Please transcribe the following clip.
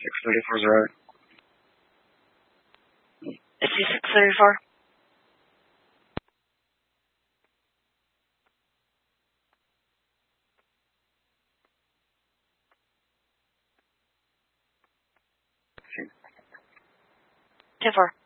634 is right. Is he 634? See. 2-4.